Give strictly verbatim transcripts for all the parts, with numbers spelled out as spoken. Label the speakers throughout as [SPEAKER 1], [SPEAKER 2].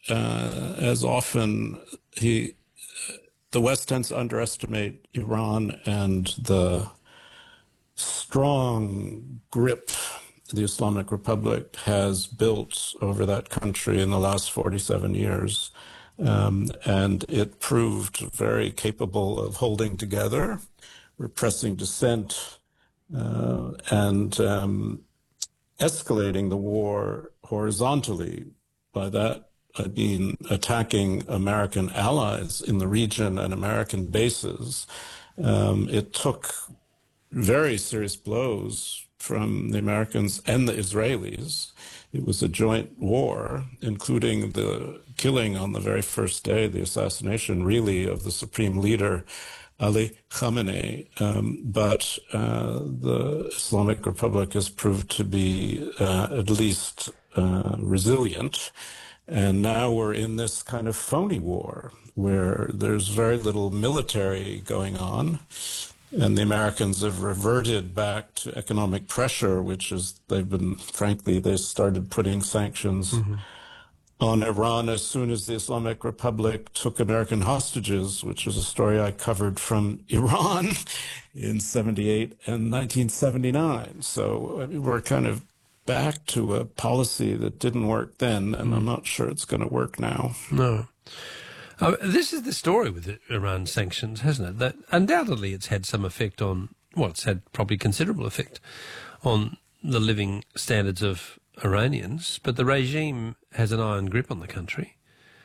[SPEAKER 1] uh, as often he, the West tends to underestimate Iran and the strong grip the Islamic Republic has built over that country in the last forty-seven years. Um, and it proved very capable of holding together, repressing dissent, uh, and um, escalating the war horizontally. By that, I mean attacking American allies in the region and American bases. Um, it took very serious blows from the Americans and the Israelis. It was a joint war, including the killing on the very first day, the assassination, really, of the supreme leader, Ali Khamenei. Um, but uh, the Islamic Republic has proved to be uh, at least uh, resilient. And now we're in this kind of phony war where there's very little military going on. And the Americans have reverted back to economic pressure, which is, they've been, frankly, they started putting sanctions mm-hmm. on Iran as soon as the Islamic Republic took American hostages, which is a story I covered from Iran in seventy-eight and nineteen seventy-nine. So I mean, we're kind of back to a policy that didn't work then, and mm. I'm not sure it's going to work now.
[SPEAKER 2] No. Uh, this is the story with the Iran sanctions, hasn't it? That undoubtedly it's had some effect on, well, it's had probably considerable effect on the living standards of Iranians, but the regime has an iron grip on the country.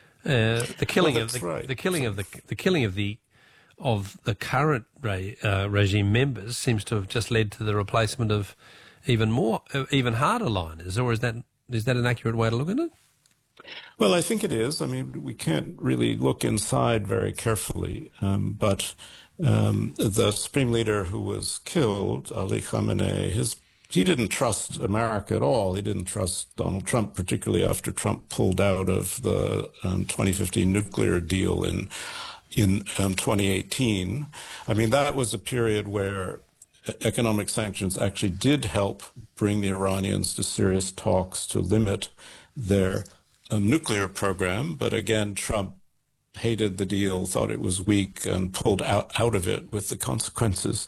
[SPEAKER 2] Uh, the killing
[SPEAKER 1] well,
[SPEAKER 2] of the,
[SPEAKER 1] right.
[SPEAKER 2] the killing of the the killing of the of the current re, uh, regime members seems to have just led to the replacement of even more, uh, even harder liners. Or is that is that an accurate way to look at it?
[SPEAKER 1] Well, I think it is. I mean, we can't really look inside very carefully, um, but um, the supreme leader who was killed, Ali Khamenei, his he didn't trust America at all. He didn't trust Donald Trump, particularly after Trump pulled out of the um, twenty fifteen nuclear deal in in um, twenty eighteen. I mean, that was a period where economic sanctions actually did help bring the Iranians to serious talks to limit their a nuclear program, but again, Trump hated the deal, thought it was weak, and pulled out, out of it with the consequences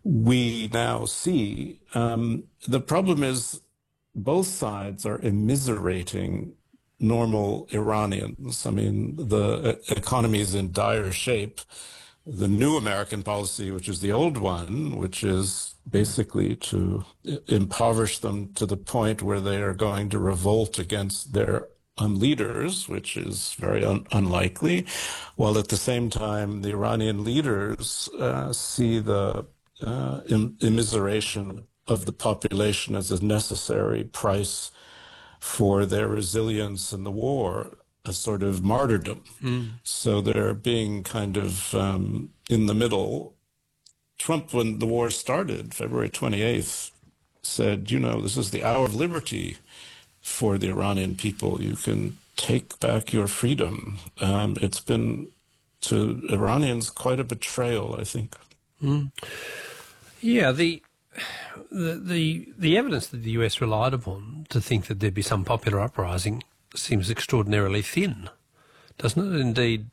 [SPEAKER 1] we now see. Um, the problem is both sides are immiserating normal Iranians. I mean, the economy is in dire shape. The new American policy, which is the old one, which is basically to impoverish them to the point where they are going to revolt against their on leaders, which is very un- unlikely, while at the same time the Iranian leaders uh, see the uh, im- immiseration of the population as a necessary price for their resilience in the war, a sort of martyrdom. Mm. So they're being kind of um, in the middle. Trump, when the war started, February twenty-eighth, said, you know, this is the hour of liberty for the Iranian people. You can take back your freedom. Um, it's been, to Iranians, quite a betrayal, I think.
[SPEAKER 2] Mm. Yeah, the, the the the evidence that the U S relied upon to think that there'd be some popular uprising seems extraordinarily thin, doesn't it? Indeed,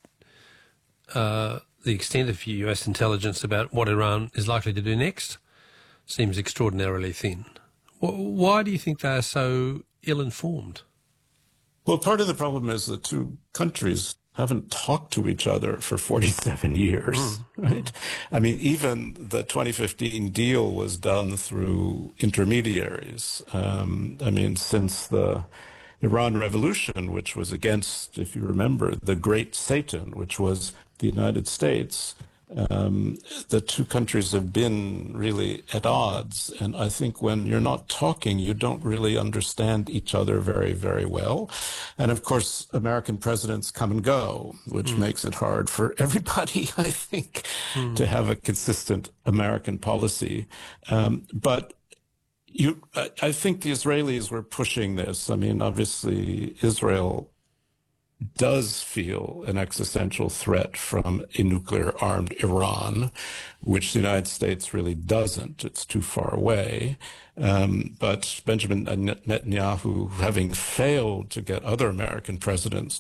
[SPEAKER 2] uh, the extent of U S intelligence about what Iran is likely to do next seems extraordinarily thin. Why do you think they are so ill-informed?
[SPEAKER 1] Well, part of the problem is the two countries haven't talked to each other for forty-seven years, mm. right? I mean, even the twenty fifteen deal was done through intermediaries. Um, I mean, since the Iran Revolution, which was against, if you remember, the great Satan, which was the United States, Um, the two countries have been really at odds. And I think when you're not talking, you don't really understand each other very, very well. And of course, American presidents come and go, which mm. makes it hard for everybody, I think, mm. to have a consistent American policy. Um, but you, I, I think the Israelis were pushing this. I mean, obviously, Israel does feel an existential threat from a nuclear-armed Iran, which the United States really doesn't. It's too far away. Um, but Benjamin Netanyahu, having failed to get other American presidents